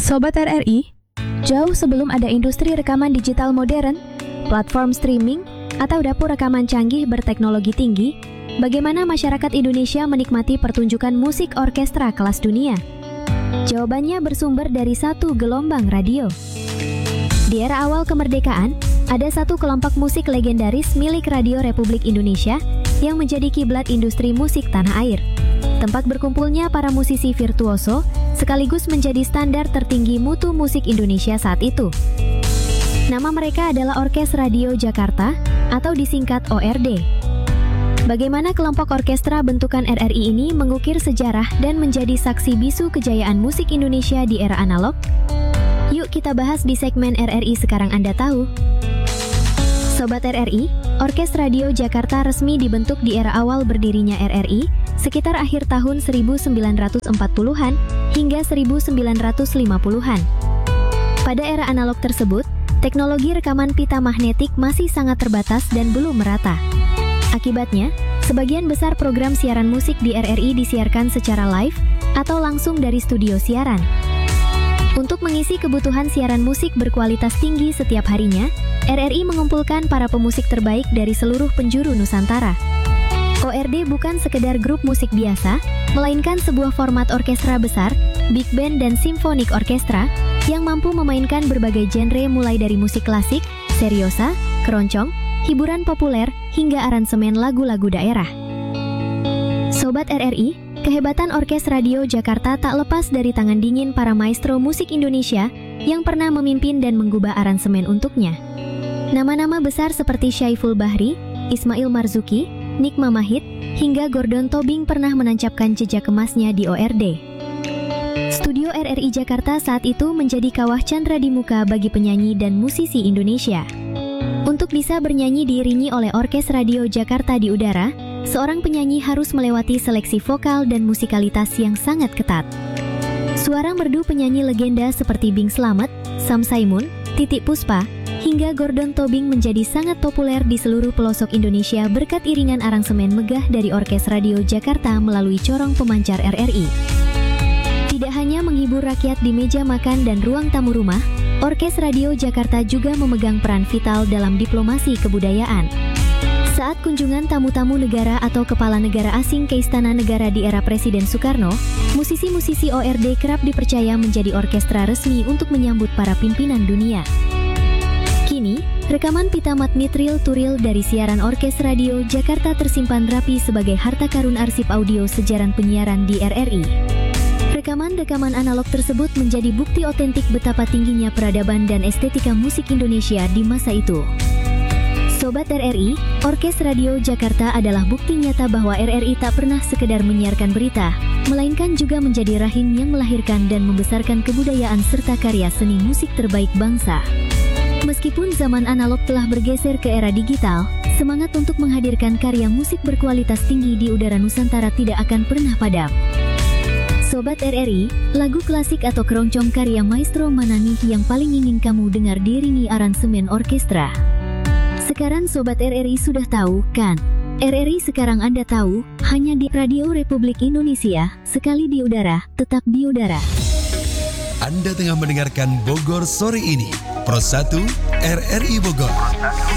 Sobat RRI, jauh sebelum ada industri rekaman digital modern, platform streaming, atau dapur rekaman canggih berteknologi tinggi, bagaimana masyarakat Indonesia menikmati pertunjukan musik orkestra kelas dunia? Jawabannya bersumber dari satu gelombang radio. Di era awal kemerdekaan, ada satu kelompok musik legendaris milik Radio Republik Indonesia yang menjadi kiblat industri musik tanah air. Tempat berkumpulnya para musisi virtuoso sekaligus menjadi standar tertinggi mutu musik Indonesia saat itu. Nama mereka adalah Orkes Radio Jakarta atau disingkat ORD. Bagaimana kelompok orkestra bentukan RRI ini mengukir sejarah dan menjadi saksi bisu kejayaan musik Indonesia di era analog? Yuk kita bahas di segmen RRI Sekarang Anda Tahu. Sobat RRI, Orkes Radio Jakarta resmi dibentuk di era awal berdirinya RRI sekitar akhir tahun 1940-an hingga 1950-an. Pada era analog tersebut, teknologi rekaman pita magnetik masih sangat terbatas dan belum merata. Akibatnya, sebagian besar program siaran musik di RRI disiarkan secara live atau langsung dari studio siaran. Untuk mengisi kebutuhan siaran musik berkualitas tinggi setiap harinya, RRI mengumpulkan para pemusik terbaik dari seluruh penjuru Nusantara. ORD bukan sekedar grup musik biasa, melainkan sebuah format orkestra besar, big band dan simfonik orkestra yang mampu memainkan berbagai genre mulai dari musik klasik, seriosa, keroncong, hiburan populer, hingga aransemen lagu-lagu daerah. Sobat RRI, kehebatan Orkes Radio Jakarta tak lepas dari tangan dingin para maestro musik Indonesia yang pernah memimpin dan menggubah aransemen untuknya. Nama-nama besar seperti Syaiful Bahri, Ismail Marzuki, Nick Mamahit, hingga Gordon Tobing pernah menancapkan jejak emasnya di ORD. Studio RRI Jakarta saat itu menjadi kawah candra di muka bagi penyanyi dan musisi Indonesia. Untuk bisa bernyanyi diiringi oleh Orkes Radio Jakarta di udara, seorang penyanyi harus melewati seleksi vokal dan musikalitas yang sangat ketat. Suara merdu penyanyi legenda seperti Bing Slamet, Sam Saimun, Titiek Puspa, hingga Gordon Tobing menjadi sangat populer di seluruh pelosok Indonesia berkat iringan aransemen megah dari Orkes Radio Jakarta melalui corong pemancar RRI. Tidak hanya menghibur rakyat di meja makan dan ruang tamu rumah, Orkes Radio Jakarta juga memegang peran vital dalam diplomasi kebudayaan. Saat kunjungan tamu-tamu negara atau kepala negara asing ke Istana Negara di era Presiden Soekarno, musisi-musisi ORD kerap dipercaya menjadi orkestra resmi untuk menyambut para pimpinan dunia. Kini, rekaman pita magnet reel-to-reel dari siaran Orkes Radio Jakarta tersimpan rapi sebagai harta karun arsip audio sejarah penyiaran di RRI. Rekaman-rekaman analog tersebut menjadi bukti otentik betapa tingginya peradaban dan estetika musik Indonesia di masa itu. Sobat RRI, Orkes Radio Jakarta adalah bukti nyata bahwa RRI tak pernah sekedar menyiarkan berita, melainkan juga menjadi rahim yang melahirkan dan membesarkan kebudayaan serta karya seni musik terbaik bangsa. Meskipun zaman analog telah bergeser ke era digital, semangat untuk menghadirkan karya musik berkualitas tinggi di udara Nusantara tidak akan pernah padam. Sobat RRI, lagu klasik atau keroncong karya maestro mana nih yang paling ingin kamu dengar diiringi aransemen orkestra? Sekarang Sobat RRI sudah tahu, kan? RRI Sekarang Anda Tahu, hanya di Radio Republik Indonesia, sekali di udara, tetap di udara. Anda tengah mendengarkan Bogor Sore ini, Pro 1 RRI Bogor.